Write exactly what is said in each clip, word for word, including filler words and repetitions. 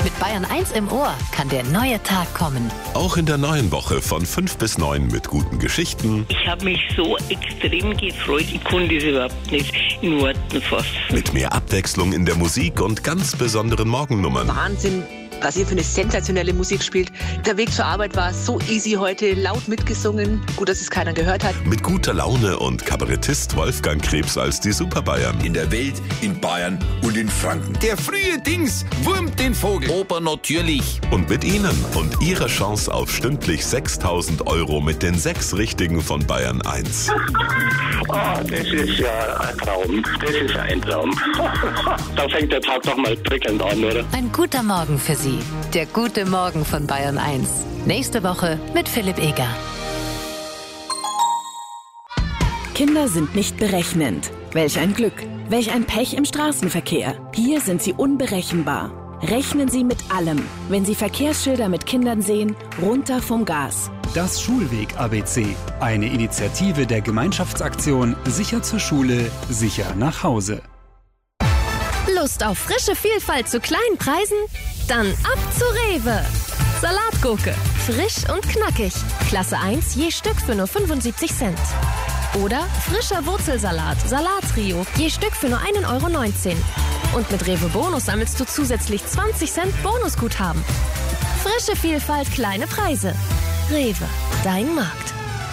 Mit Bayern eins im Ohr kann der neue Tag kommen. Auch in der neuen Woche von fünf bis neun mit guten Geschichten. Ich habe mich so extrem gefreut, ich konnte es überhaupt nicht in Worten fassen. Mit mehr Abwechslung in der Musik und ganz besonderen Morgennummern. Wahnsinn, was ihr für eine sensationelle Musik spielt. Der Weg zur Arbeit war so easy heute, laut mitgesungen. Gut, dass es keiner gehört hat. Mit guter Laune und Kabarettist Wolfgang Krebs als die Superbayern. In der Welt, in Bayern und in Franken. Der frühe Dings wurmt den Vogel. Oper natürlich. Und mit Ihnen und Ihrer Chance auf stündlich sechstausend Euro mit den sechs Richtigen von Bayern eins. Oh, das ist ja ein Traum. Das ist ein Traum. Da fängt der Tag doch mal prickelnd an, oder? Ein guter Morgen für Sie. Der gute Morgen von Bayern eins. Nächste Woche mit Philipp Eger. Kinder sind nicht berechnend. Welch ein Glück, welch ein Pech im Straßenverkehr. Hier sind sie unberechenbar. Rechnen Sie mit allem. Wenn Sie Verkehrsschilder mit Kindern sehen, runter vom Gas. Das Schulweg-A B C. Eine Initiative der Gemeinschaftsaktion Sicher zur Schule, sicher nach Hause. Lust auf frische Vielfalt zu kleinen Preisen? Dann ab zu Rewe. Salatgurke, frisch und knackig. Klasse eins je Stück für nur fünfundsiebzig Cent. Oder frischer Wurzelsalat, Salattrio, je Stück für nur ein Euro neunzehn. Und mit Rewe Bonus sammelst du zusätzlich zwanzig Cent Bonusguthaben. Frische Vielfalt, kleine Preise. Rewe, dein Markt.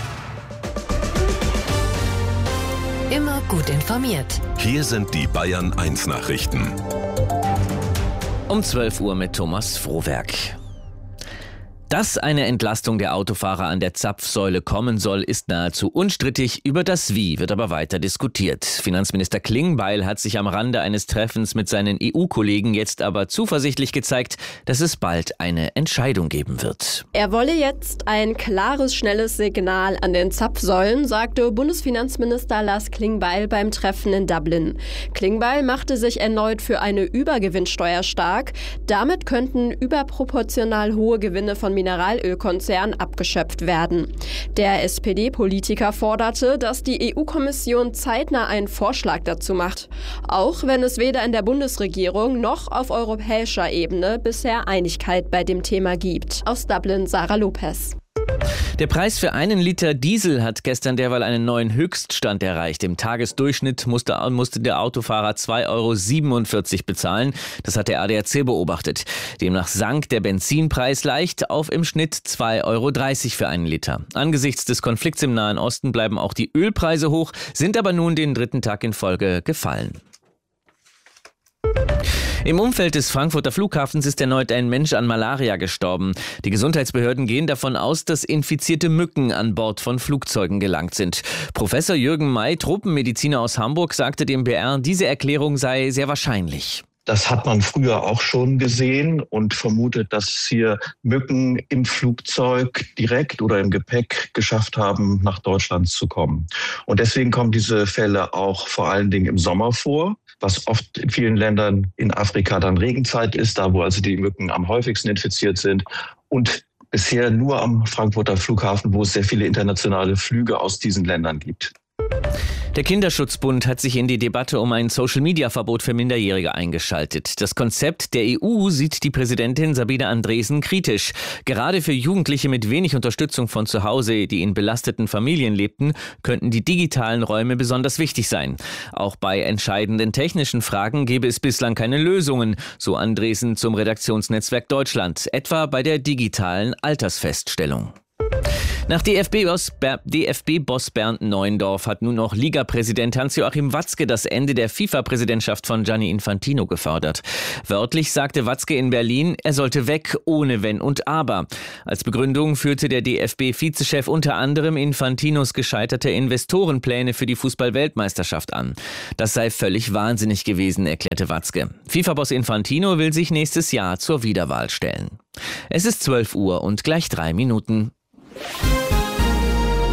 Immer gut informiert. Hier sind die Bayern eins Nachrichten. Um zwölf Uhr mit Thomas Frohwerk. Dass eine Entlastung der Autofahrer an der Zapfsäule kommen soll, ist nahezu unstrittig. Über das Wie wird aber weiter diskutiert. Finanzminister Klingbeil hat sich am Rande eines Treffens mit seinen E U-Kollegen jetzt aber zuversichtlich gezeigt, dass es bald eine Entscheidung geben wird. Er wolle jetzt ein klares, schnelles Signal an den Zapfsäulen, sagte Bundesfinanzminister Lars Klingbeil beim Treffen in Dublin. Klingbeil machte sich erneut für eine Übergewinnsteuer stark. Damit könnten überproportional hohe Gewinne von Mineralölkonzernen abgeschöpft werden. Der S P D-Politiker forderte, dass die E U-Kommission zeitnah einen Vorschlag dazu macht, auch wenn es weder in der Bundesregierung noch auf europäischer Ebene bisher Einigkeit bei dem Thema gibt. Aus Dublin Sarah Lopez. Der Preis für einen Liter Diesel hat gestern derweil einen neuen Höchststand erreicht. Im Tagesdurchschnitt musste, musste der Autofahrer zwei Euro siebenundvierzig bezahlen. Das hat der A D A C beobachtet. Demnach sank der Benzinpreis leicht auf im Schnitt zwei Euro dreißig für einen Liter. Angesichts des Konflikts im Nahen Osten bleiben auch die Ölpreise hoch, sind aber nun den dritten Tag in Folge gefallen. Im Umfeld des Frankfurter Flughafens ist erneut ein Mensch an Malaria gestorben. Die Gesundheitsbehörden gehen davon aus, dass infizierte Mücken an Bord von Flugzeugen gelangt sind. Professor Jürgen May, Tropenmediziner aus Hamburg, sagte dem B R, diese Erklärung sei sehr wahrscheinlich. Das hat man früher auch schon gesehen und vermutet, dass hier Mücken im Flugzeug direkt oder im Gepäck geschafft haben, nach Deutschland zu kommen. Und deswegen kommen diese Fälle auch vor allen Dingen im Sommer vor, was oft in vielen Ländern in Afrika dann Regenzeit ist, da wo also die Mücken am häufigsten infiziert sind. Und bisher nur am Frankfurter Flughafen, wo es sehr viele internationale Flüge aus diesen Ländern gibt. Der Kinderschutzbund hat sich in die Debatte um ein Social-Media-Verbot für Minderjährige eingeschaltet. Das Konzept der E U sieht die Präsidentin Sabine Andresen kritisch. Gerade für Jugendliche mit wenig Unterstützung von zu Hause, die in belasteten Familien lebten, könnten die digitalen Räume besonders wichtig sein. Auch bei entscheidenden technischen Fragen gäbe es bislang keine Lösungen, so Andresen zum Redaktionsnetzwerk Deutschland, etwa bei der digitalen Altersfeststellung. Nach D F B-Boss D F B-Boss Bernd Neuendorf hat nun auch Liga-Präsident Hans-Joachim Watzke das Ende der FIFA-Präsidentschaft von Gianni Infantino gefordert. Wörtlich sagte Watzke in Berlin, er sollte weg, ohne Wenn und Aber. Als Begründung führte der D F B-Vizechef unter anderem Infantinos gescheiterte Investorenpläne für die Fußball-Weltmeisterschaft an. Das sei völlig wahnsinnig gewesen, erklärte Watzke. FIFA-Boss Infantino will sich nächstes Jahr zur Wiederwahl stellen. Es ist zwölf Uhr und gleich drei Minuten.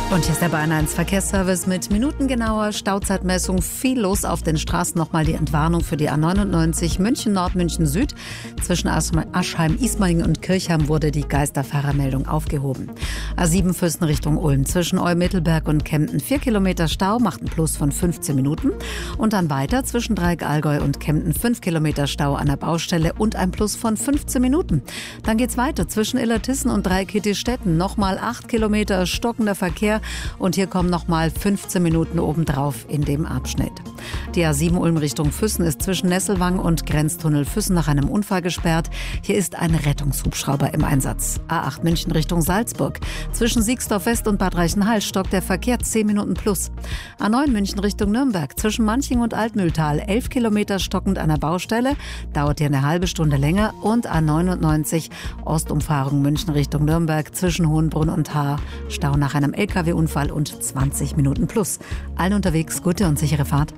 Und hier ist der Bayern eins Verkehrsservice mit minutengenauer Stauzeitmessung. Viel los auf den Straßen. Nochmal die Entwarnung für die A neunundneunzig München Nord, München Süd. Zwischen Aschheim, Ismaning und Kirchheim wurde die Geisterfahrermeldung aufgehoben. A sieben Fürsten Richtung Ulm. Zwischen Eu-Mittelberg und Kempten vier Kilometer Stau, macht einen Plus von fünfzehn Minuten. Und dann weiter zwischen Dreieck Allgäu und Kempten fünf Kilometer Stau an der Baustelle und ein Plus von fünfzehn Minuten. Dann geht's weiter zwischen Illertissen und Dreieck Hittistetten. Nochmal acht Kilometer stockender Verkehr. Und hier kommen nochmal fünfzehn Minuten obendrauf in dem Abschnitt. Die A sieben Ulm Richtung Füssen ist zwischen Nesselwang und Grenztunnel Füssen nach einem Unfall gesperrt. Hier ist ein Rettungshubschrauber im Einsatz. A acht München Richtung Salzburg. Zwischen Siegsdorf West und Bad Reichenhall stockt der Verkehr zehn Minuten plus. A neun München Richtung Nürnberg. Zwischen Manching und Altmühltal elf Kilometer stockend an der Baustelle. Dauert hier eine halbe Stunde länger. Und A neunundneunzig Ostumfahrung München Richtung Nürnberg. Zwischen Hohenbrunn und Haar. Stau nach einem L K W-Unfall und zwanzig Minuten plus. Allen unterwegs gute und sichere Fahrt.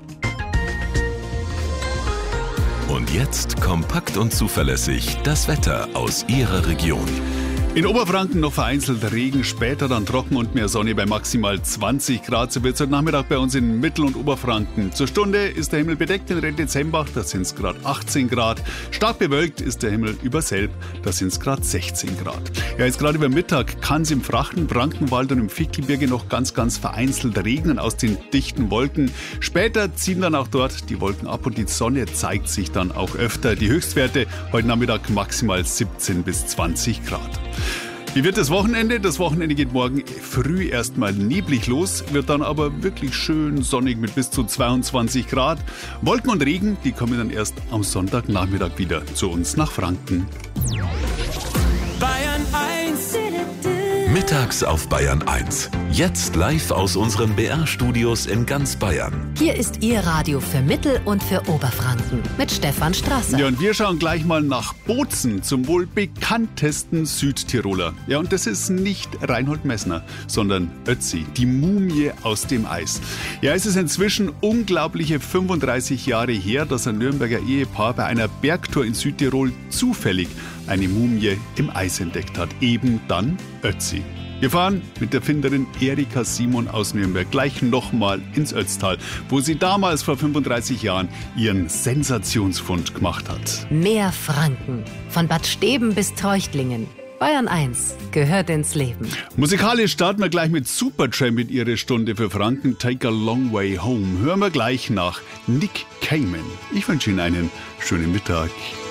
Und jetzt kompakt und zuverlässig das Wetter aus Ihrer Region. In Oberfranken noch vereinzelt Regen, später dann trocken und mehr Sonne bei maximal zwanzig Grad. So wird es heute Nachmittag bei uns in Mittel- und Oberfranken. Zur Stunde ist der Himmel bedeckt in Rentezembach, da sind es gerade achtzehn Grad. Stark bewölkt ist der Himmel über Selb, da sind es gerade sechzehn Grad. Ja, jetzt gerade über Mittag kann es im Frachten, Frankenwald und im Fichtelgebirge noch ganz, ganz vereinzelt regnen aus den dichten Wolken. Später ziehen dann auch dort die Wolken ab und die Sonne zeigt sich dann auch öfter. Die Höchstwerte heute Nachmittag maximal siebzehn bis zwanzig Grad. Wie wird das Wochenende? Das Wochenende geht morgen früh erstmal neblig los, wird dann aber wirklich schön sonnig mit bis zu zweiundzwanzig Grad. Wolken und Regen, die kommen dann erst am Sonntagnachmittag wieder zu uns nach Franken. Bayern eins. Mittags auf Bayern eins. Jetzt live aus unseren B R-Studios in ganz Bayern. Hier ist Ihr Radio für Mittel- und für Oberfranken mit Stefan Strasser. Ja, und wir schauen gleich mal nach Bozen, zum wohl bekanntesten Südtiroler. Ja, und das ist nicht Reinhold Messner, sondern Ötzi, die Mumie aus dem Eis. Ja, es ist inzwischen unglaubliche fünfunddreißig Jahre her, dass ein Nürnberger Ehepaar bei einer Bergtour in Südtirol zufällig eine Mumie im Eis entdeckt hat. Eben dann Ötzi. Wir fahren mit der Finderin Erika Simon aus Nürnberg gleich nochmal ins Ötztal, wo sie damals vor fünfunddreißig Jahren ihren Sensationsfund gemacht hat. Mehr Franken. Von Bad Steben bis Treuchtlingen. Bayern eins gehört ins Leben. Musikalisch starten wir gleich mit Supertramp in ihre Stunde für Franken. Take a Long Way Home. Hören wir gleich nach Nick Cayman. Ich wünsche Ihnen einen schönen Mittag.